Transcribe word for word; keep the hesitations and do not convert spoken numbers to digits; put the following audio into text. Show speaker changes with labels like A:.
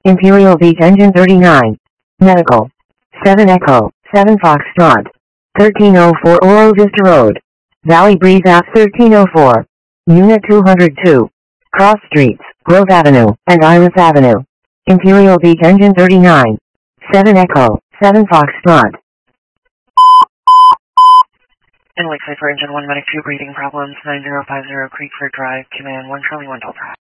A: Imperial Beach Engine thirty-nine. Medical. seven Echo, seven Foxtrot. thirteen oh four Oro Vista Road. Valley Breeze Ave thirteen oh four. Unit two hundred two. Cross Streets, Grove Avenue, and Iris Avenue. Imperial Beach Engine thirty-nine. seven Echo, seven Foxtrot.
B: In Lakeside for Engine one Medic two breathing problems, nine zero five zero Creekford Drive, command one Charlie one Delta.